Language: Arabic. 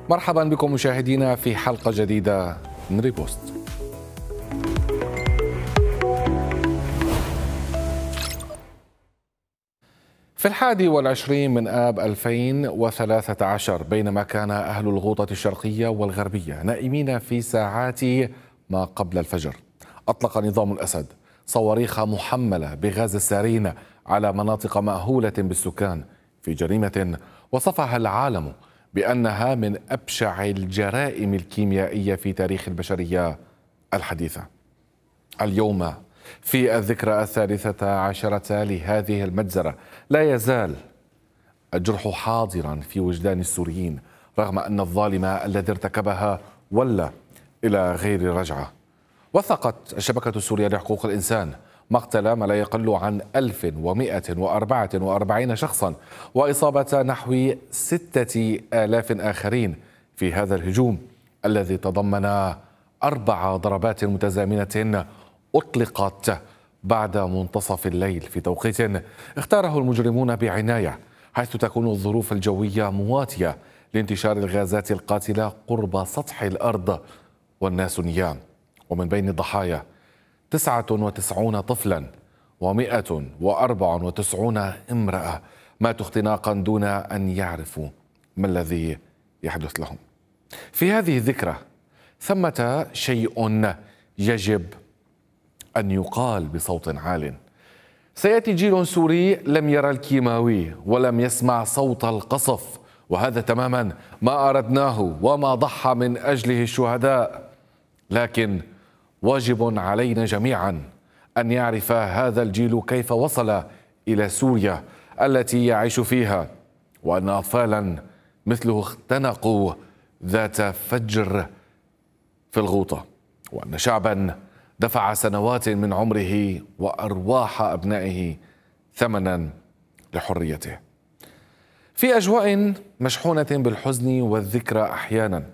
مرحبا بكم مشاهدينا في حلقة جديدة من ريبوست. في 21 من آب 2013 بينما كان أهل الغوطة الشرقية والغربية نائمين في ساعات ما قبل الفجر، أطلق نظام الأسد صواريخ محملة بغاز السارين على مناطق مأهولة بالسكان في جريمة وصفها العالم بأنها من أبشع الجرائم الكيميائية في تاريخ البشرية الحديثة. اليوم في الذكرى 13 لهذه المجزرة لا يزال الجرح حاضرا في وجدان السوريين، رغم أن الظالم الذي ارتكبها ولى إلى غير رجعة. وثقت الشبكة السورية لحقوق الإنسان مقتل ما لا يقل عن 1144 شخصا وإصابة نحو 6000 آخرين في هذا الهجوم الذي تضمن 4 ضربات متزامنة أطلقت بعد منتصف الليل في توقيت اختاره المجرمون بعناية، حيث تكون الظروف الجوية مواتية لانتشار الغازات القاتلة قرب سطح الأرض والناس نيام. ومن بين الضحايا 99 طفلا و194 امرأة ماتوا اختناقا دون أن يعرفوا ما الذي يحدث لهم. في هذه الذكرى ثمة شيء يجب أن يقال بصوت عال: سيأتي جيل سوري لم يرى الكيماوي ولم يسمع صوت القصف، وهذا تماما ما أردناه وما ضحى من أجله الشهداء. لكن واجب علينا جميعا أن يعرف هذا الجيل كيف وصل إلى سوريا التي يعيش فيها، وأن أطفالا مثله اختنقوا ذات فجر في الغوطة، وأن شعبا دفع سنوات من عمره وأرواح أبنائه ثمنا لحريته. في أجواء مشحونة بالحزن والذكرى أحيانا